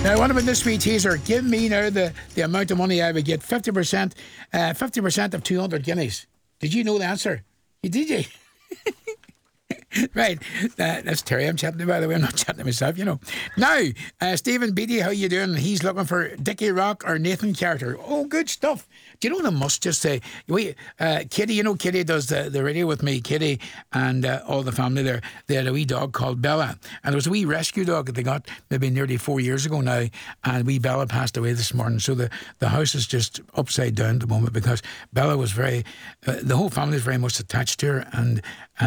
Now, what about this sweet teaser? Give me now the amount of money I would get. 50%, 50% of 200 guineas. Did you know the answer? Did you? Right, that's Terry I'm chatting to, by the way. I'm not chatting to myself, you know. Now, Stephen Beattie, how you doing? He's looking for Dickie Rock or Nathan Carter. Oh, good stuff. Do you know what I must just say? Kitty, you know, Kitty does the radio with me. Kitty and all the family there. They had a wee dog called Bella, and there was a wee rescue dog that they got maybe nearly 4 years ago now, and wee Bella passed away this morning. So the house is just upside down at the moment because Bella was very, the whole family is very much attached to her, and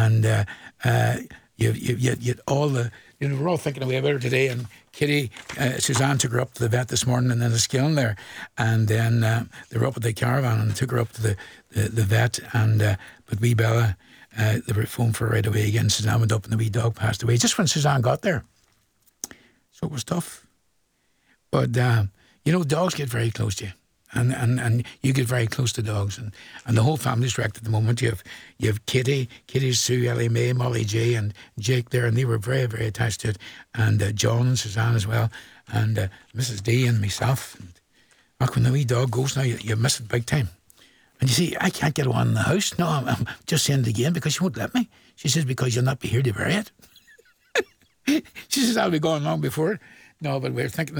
you all the, you know, we're all thinking away about her today, and Kitty, Suzanne took her up to the vet this morning and then the Skillen there, and then they were up at the caravan and took her up to the vet, and but wee Bella, they were phoned for her right away again. Suzanne went up and the wee dog passed away just when Suzanne got there, so it was tough. But you know, dogs get very close to you. And you get very close to dogs, and the whole family's wrecked at the moment. You have Kitty, Sue, Ellie Mae, Molly J, and Jake there, and they were very, very attached to it. And John and Suzanne as well, and Mrs. D and myself. And when the wee dog goes now, you miss it big time. And you see, I can't get one in the house. No, I'm just saying it again because she won't let me. She says, because you'll not be here to bury it. She says, I'll be gone long before. No, but we're thinking